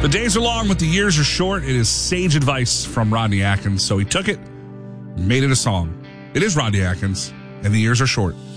The days are long, but the years are short. It is sage advice from Rodney Atkins. So he took it, made it a song. It is Rodney Atkins, and the years are short.